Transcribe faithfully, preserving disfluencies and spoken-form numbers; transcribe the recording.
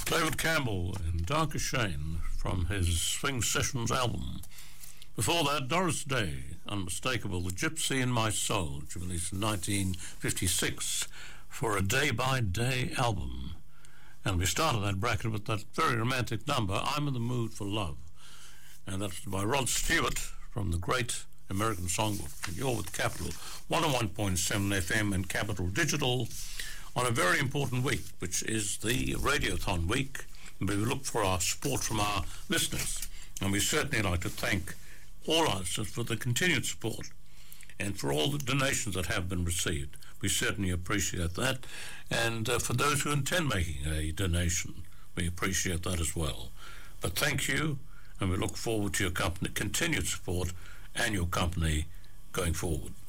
David Campbell in Darker Shane from his Swing Sessions album. Before that, Doris Day, Unmistakable, The Gypsy in My Soul, which was released in nineteen fifty-six for a Day by Day album. And we started that bracket with that very romantic number, I'm in the Mood for Love. And that's by Rod Stewart from the great American Songbook. And you're with Capital one oh one point seven F M and Capital Digital on a very important week, which is the Radiothon week. And we look for our support from our listeners. And we certainly like to thank all our listeners for the continued support and for all the donations that have been received. We certainly appreciate that. And uh, for those who intend making a donation, we appreciate that as well. But thank you, and we look forward to your company, continued support and your company going forward.